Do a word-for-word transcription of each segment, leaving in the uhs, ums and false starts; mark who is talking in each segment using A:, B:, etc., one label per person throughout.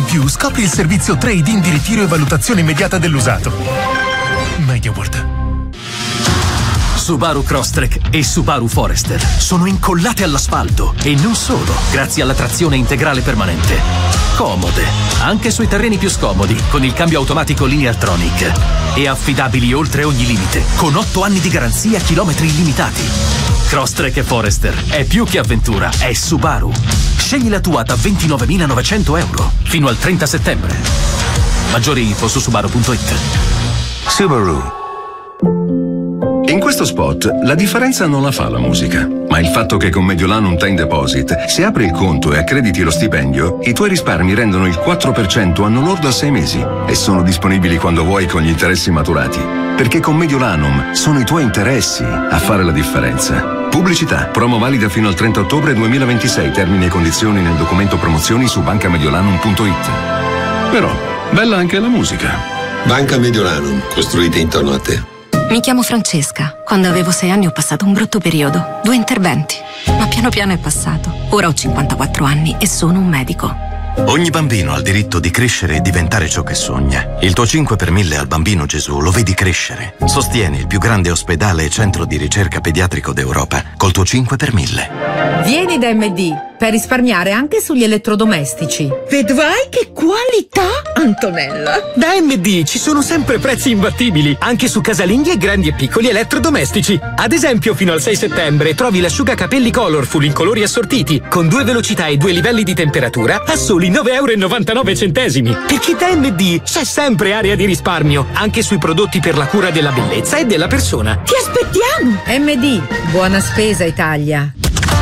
A: più scopri il servizio trade-in di ritiro e valutazione immediata dell'usato. MediaWorld.
B: Subaru Crosstrek e Subaru Forester sono incollate all'asfalto e non solo, grazie alla trazione integrale permanente. Comode, anche sui terreni più scomodi, con il cambio automatico Lineartronic. E affidabili oltre ogni limite, con otto anni di garanzia e chilometri illimitati. Crosstrek e Forester è più che avventura, è Subaru. Scegli la tua da ventinovemilanovecento euro fino al trenta settembre. Maggiori info su subaru punto it.
C: Subaru. In questo spot la differenza non la fa la musica, ma il fatto che con Mediolanum Time Deposit, se apri il conto e accrediti lo stipendio, i tuoi risparmi rendono il quattro per cento anno lordo a sei mesi e sono disponibili quando vuoi con gli interessi maturati. Perché con Mediolanum sono i tuoi interessi a fare la differenza. Pubblicità. Promo valida fino al trenta ottobre duemilaventisei. Termini e condizioni nel documento promozioni su banca mediolanum punto it. Però, bella anche la musica.
D: Banca Mediolanum, costruita intorno a te.
E: Mi chiamo Francesca. Quando avevo sei anni ho passato un brutto periodo. Due interventi. Ma piano piano è passato. Ora ho cinquantaquattro anni e sono un medico.
F: Ogni bambino ha il diritto di crescere e diventare ciò che sogna. Il tuo cinque per mille al Bambino Gesù lo vedi crescere. Sostieni il più grande ospedale e centro di ricerca pediatrico d'Europa col tuo cinque per mille.
G: Vieni da M D per risparmiare anche sugli elettrodomestici. Vedrai che qualità, Antonella!
H: Da M D ci sono sempre prezzi imbattibili, anche su casalinghi e grandi e piccoli elettrodomestici. Ad esempio, fino al sei settembre trovi l'asciugacapelli Colorful in colori assortiti, con due velocità e due livelli di temperatura a soli nove e novantanove centesimi. Perché da M D c'è sempre area di risparmio, anche sui prodotti per la cura della bellezza e della persona.
G: Ti aspettiamo! M D, buona spesa Italia.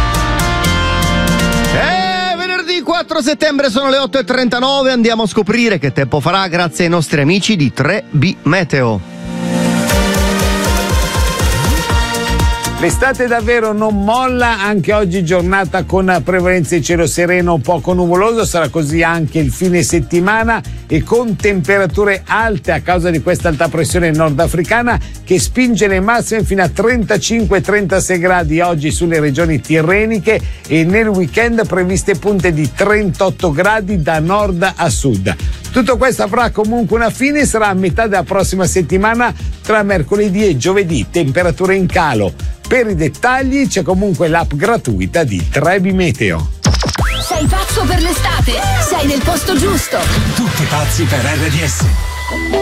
I: Eh, venerdì quattro settembre sono le otto e trentanove, andiamo a scoprire che tempo farà grazie ai nostri amici di tre B Meteo.
J: L'estate davvero non molla, anche oggi giornata con prevalenza di cielo sereno poco nuvoloso, sarà così anche il fine settimana e con temperature alte a causa di questa alta pressione nordafricana che spinge le massime fino a trentacinque trentasei gradi oggi sulle regioni tirreniche e nel weekend previste punte di trentotto gradi da nord a sud. Tutto questo avrà comunque una fine, sarà a metà della prossima settimana tra mercoledì e giovedì, temperature in calo. Per i dettagli c'è comunque l'app gratuita di tre B Meteo.
K: Sei pazzo per l'estate? Sei nel posto giusto.
L: Tutti pazzi per R D S.